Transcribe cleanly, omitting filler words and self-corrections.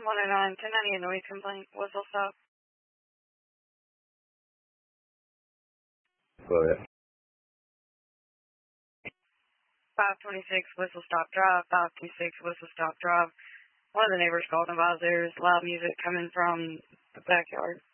109, 1090, a noise complaint, whistle stop. Go ahead. 526 Whistle Stop Drive, 526 Whistle Stop Drive. One of the neighbors called and advised there's loud music coming from the backyard.